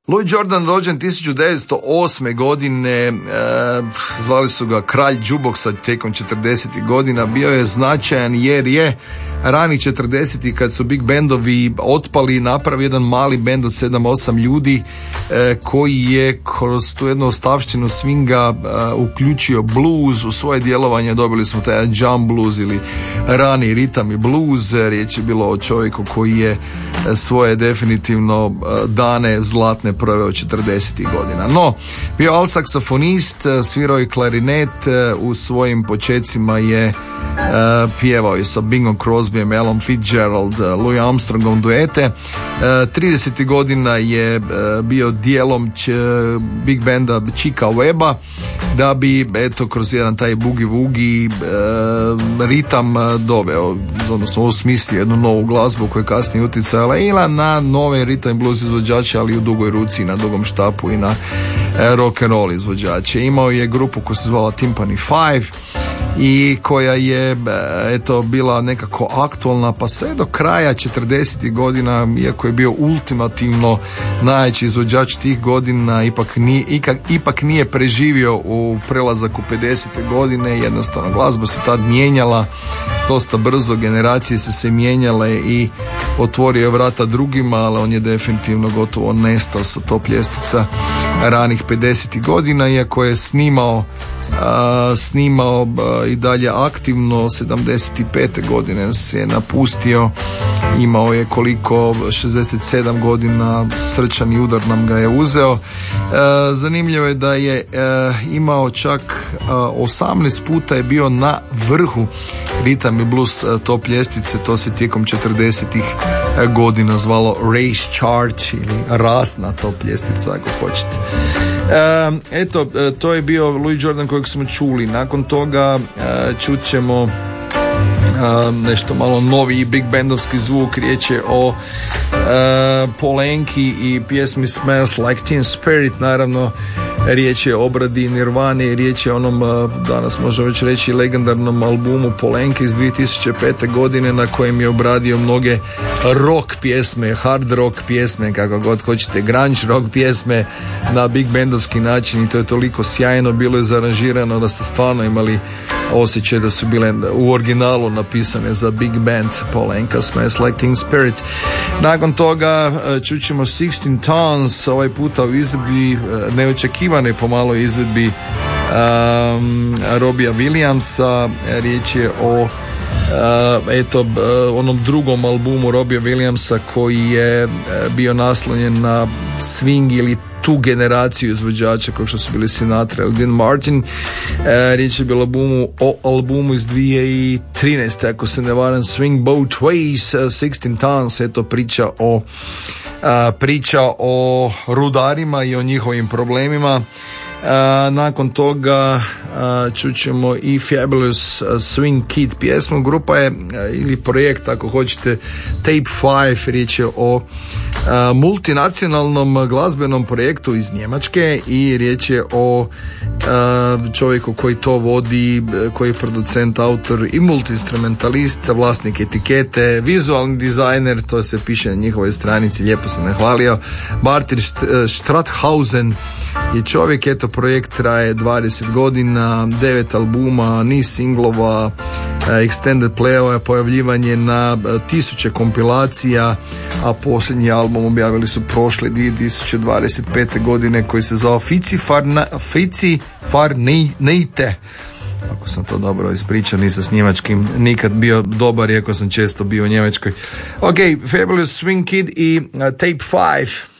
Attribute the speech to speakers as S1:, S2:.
S1: Louis Jordan rođen 1908. godine, zvali su ga kralj jukeboxa tijekom 40. godina, bio je značajan jer je ranih 40. kad su big bandovi otpali, napravi jedan mali band od 7-8 ljudi koji je kroz tu jednu ostavštinu swinga uključio blues u svoje djelovanje. Dobili smo taj jump blues ili rani ritam i blues. Riječ je bilo o čovjeku koji je svoje definitivno dane zlatne proveo 40. godina. No, bio alt saksofonist, svirao je klarinet, u svojim počecima je pjevao je sa Bingom Crosbyjem, Ellom Fitzgerald, Louis Armstrongom duete. 30. godina je bio dijelom big banda Chica Webba, da bi eto kroz jedan taj boogie woogie ritam doveo, odnosno osmislio jednu novu glazbu koja je kasnije utjecala i na nove ritam blues izvođače, ali i u dugoj ruci, na dugom štapu i na rock and roll izvođače. Imao je grupu koja se zvala Timpani 5 i koja je eto bila nekako aktualna pa sve do kraja 40. godina, iako je bio ultimativno najveći izvođač tih godina, ipak nije preživio u prelazak u 50. godine. Jednostavno glazba se tad mijenjala dosta brzo, generacije se mijenjale i otvorio je vrata drugima, ali on je definitivno gotovo nestao sa top ljestvica ranih 50. godina, iako je snimao i dalje aktivno. 75. godine se je napustio, imao je koliko 67 godina, srčani udar nam ga je uzeo. Zanimljivo je da je imao čak 18 puta je bio na vrhu ritam i blues top ljestvice. To se tijekom 40-ih godina zvalo race chart ili rasna top ljestvica ako hoćete. Eto, to je bio Louis Jordan kojeg smo čuli. Nakon toga čut ćemo nešto malo novi big bandovski zvuk. Riječ je o Paul Anki i pjesmi Smells Like Teen Spirit. Naravno, riječ je o obradi Nirvane, riječ je o onom, danas možemo već reći, legendarnom albumu Paul Anki iz 2005. godine na kojem je obradio mnoge rock pjesme, hard rock pjesme, kako god hoćete, grunge rock pjesme na big bandovski način, i to je toliko sjajno bilo je zaranžirano da ste stvarno imali osjećaj da su bile u originalu napisane za big band. Paul Anka, Smells Like Teen Spirit. Nakon toga čućemo 16 Tons, ovaj puta u izvedbi, neočekivane pomalo izvedbi Robbija Williamsa. Riječ je o onom drugom albumu Robbija Williamsa koji je bio naslonjen na swing ili tu generaciju izvođača kao što su bili Sinatra ili Dean Martin. Riječ je bilo o albumu iz 2013. ako se ne varam, Swing Both Ways. 16 Tons, eto priča o rudarima i o njihovim problemima. Nakon toga čućemo i Fabulous Swing Kid pjesmu. Grupa je, ili projekt ako hoćete, Tape 5. Riječ je o multinacionalnom glazbenom projektu iz Njemačke i riječ je o čovjeku koji to vodi, koji je producent, autor i multiinstrumentalist, vlasnik etikete, vizualni dizajner, to se piše na njihovoj stranici, lijepo se nahvalio. Martin Stratthausen je čovjek. Eto, projekt traje 20 godina, 9 albuma, niz singlova, extended playova, pojavljivanje na 1000 kompilacija, a posljednji album objavili su prošle 2025. godine koji se zove Fici Farneite. Ako sam to dobro ispričao, nisam s njemačkim nikad bio dobar, iako sam često bio u Njemačkoj. Ok, Fabulous Swing Kid i Tape 5.